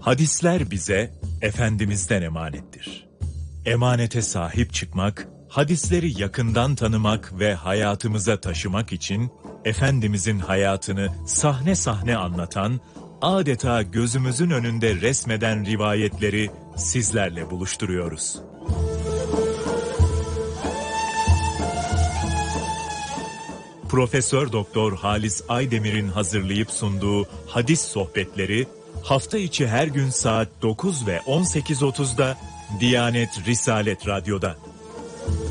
Hadisler bize Efendimiz'den emanettir. Emanete sahip çıkmak, hadisleri yakından tanımak ve hayatımıza taşımak için Efendimizin hayatını sahne sahne anlatan, adeta gözümüzün önünde resmeden rivayetleri sizlerle buluşturuyoruz. Profesör Doktor Halis Aydemir'in hazırlayıp sunduğu hadis sohbetleri hafta içi her gün saat 9 ve 18.30'da Diyanet Risalet Radyo'da.